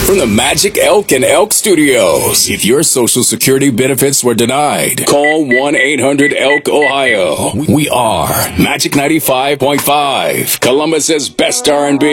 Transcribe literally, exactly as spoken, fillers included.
From the Magic Elk and Elk Studios. If your Social Security benefits were denied, call one eight hundred elk ohio. We are Magic ninety-five point five, Columbus's best R and B.